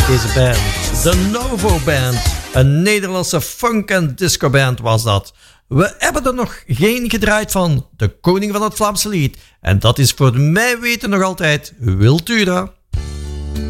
Deze band, de Novo Band. Een Nederlandse funk- en discoband was dat. We hebben er nog geen gedraaid van de koning van het Vlaamse lied. En dat is voor mij weten nog altijd Wiltura.